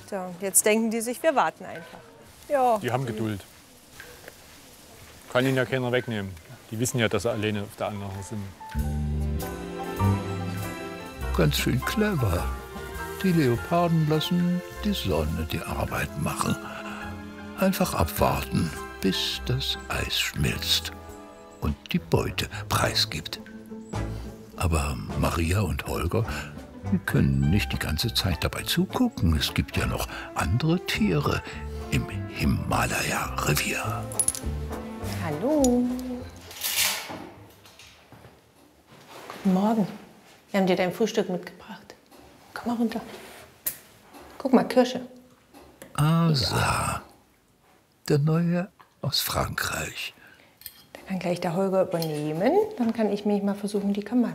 So, jetzt denken die sich, wir warten einfach. Ja. Die haben Geduld. Kann ihnen ja keiner wegnehmen. Die wissen ja, dass sie alleine auf der anderen sind. Ganz schön clever. Die Leoparden lassen die Sonne die Arbeit machen. Einfach abwarten, bis das Eis schmilzt und die Beute preisgibt. Aber Maria und Holger, die können nicht die ganze Zeit dabei zugucken. Es gibt ja noch andere Tiere im Himalaya-Revier. Hallo. Guten Morgen. Wir haben dir dein Frühstück mitgebracht. Komm mal runter. Guck mal, Kirsche. Asa, der Neue aus Frankreich. Da kann gleich der Holger übernehmen. Dann kann ich mich mal versuchen, die Kamera